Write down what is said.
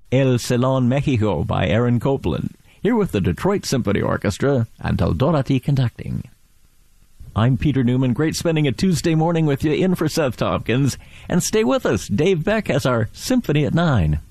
El Salón Mexico by Aaron Copland, here with the Detroit Symphony Orchestra and Del Dorati conducting. I'm Peter Newman. Great spending a Tuesday morning with you in for Seth Tompkins. And stay with us. Dave Beck has our Symphony at 9.